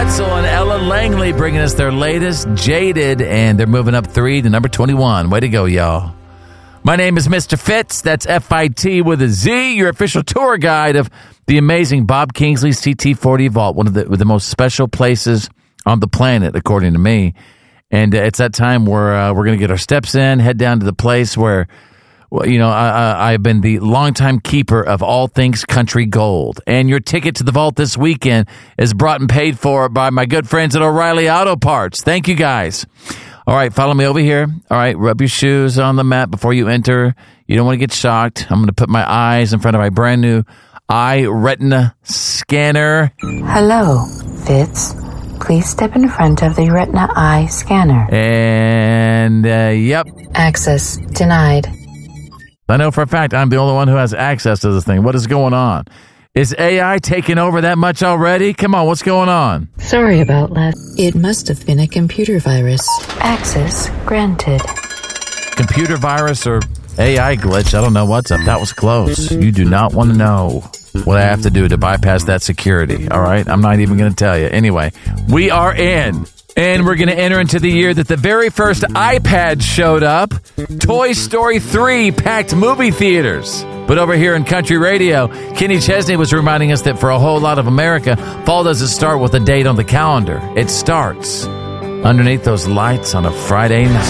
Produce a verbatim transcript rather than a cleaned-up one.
Wetzel and Ella Langley bringing us their latest, Jaded, and they're moving up three to number twenty-one. Way to go, y'all. My name is Mister Fitz. That's F I T with a Z, your official tour guide of the amazing Bob Kingsley's C T forty Vault, one of the, the most special places on the planet, according to me. And uh, it's that time where uh, we're going to get our steps in, head down to the place where, well, you know, I, I, I've been the longtime keeper of all things country gold. And your ticket to the vault this weekend is brought and paid for by my good friends at O'Reilly Auto Parts. Thank you, guys. All right, follow me over here. All right, rub your shoes on the mat before you enter. You don't want to get shocked. I'm going to put my eyes in front of my brand new eye retina scanner. Hello, Fitz. Please step in front of the retina eye scanner. And, uh, yep. Access denied. I know for a fact I'm the only one who has access to this thing. What is going on? Is A I taking over that much already? Come on, what's going on? Sorry about that. It must have been a computer virus. Access granted. Computer virus or A I glitch? I don't know what's up. That was close. You do not want to know what I have to do to bypass that security, all right? I'm not even going to tell you. Anyway, we are in. And we're going to enter into the year that the very first iPad showed up. Toy Story three packed movie theaters. But over here in country radio, Kenny Chesney was reminding us that for a whole lot of America, fall doesn't start with a date on the calendar. It starts underneath those lights on a Friday night.